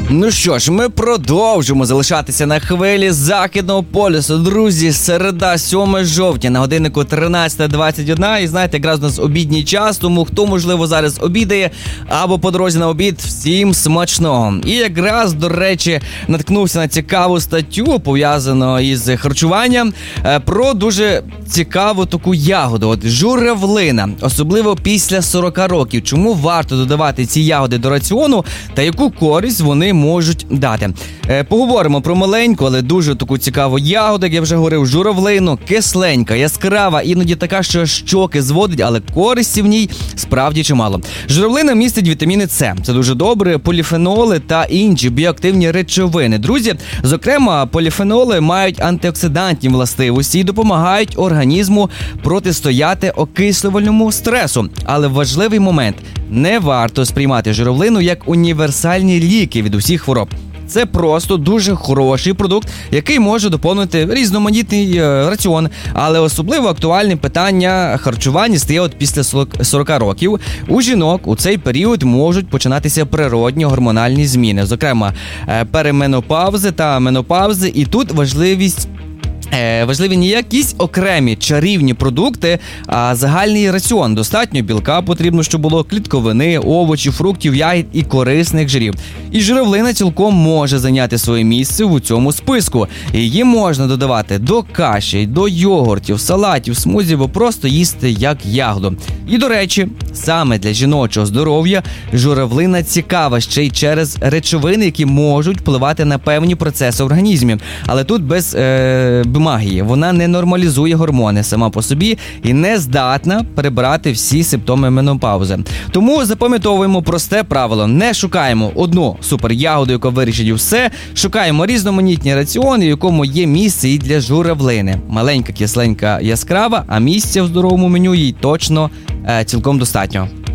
Ну що ж, ми продовжимо залишатися на хвилі Західного полюсу. Друзі, середа, 7 жовтня, на годиннику 13:21. І знаєте, якраз у нас обідній час, тому хто, можливо, зараз обідає або по дорозі на обід, всім смачного. І якраз, до речі, наткнувся на цікаву статтю, пов'язану із харчуванням, про дуже цікаву таку ягоду. От журавлина, особливо після 40 років. Чому варто додавати ці ягоди до раціону та яку користь вони можуть дати? Поговоримо про маленьку, але дуже таку цікаву ягоду, як я вже говорив, журавлину, кисленька, яскрава, іноді така, що щоки зводить, але користі в ній справді чимало. Журавлина містить вітаміни С, це дуже добре, поліфеноли та інші біоактивні речовини. Друзі, зокрема, поліфеноли мають антиоксидантні властивості і допомагають організму протистояти окислювальному стресу. Але важливий момент – не варто сприймати журавлину як універсальні ліки від усіх хвороб. Це просто дуже хороший продукт, який може доповнити різноманітний раціон. Але особливо актуальне питання харчування стає от після 40 років. У жінок у цей період можуть починатися природні гормональні зміни, зокрема переменопаузи та менопаузи. І тут важливі не якісь окремі чарівні продукти, а загальний раціон. Достатньо білка потрібно, щоб було, клітковини, овочів, фруктів, ягід і корисних жирів. І журавлина цілком може зайняти своє місце у цьому списку. Її можна додавати до каші, до йогуртів, салатів, смузі, або просто їсти як ягоду. І, до речі, саме для жіночого здоров'я журавлина цікава ще й через речовини, які можуть впливати на певні процеси в організмі. Але тут без магії. Вона не нормалізує гормони сама по собі і не здатна прибрати всі симптоми менопаузи. Тому запам'ятовуємо просте правило. Не шукаємо одну суперягоду, яка вирішить все. Шукаємо різноманітні раціони, в якому є місце і для журавлини. Маленька, кисленька, яскрава, а місця в здоровому меню їй точно цілком достатньо.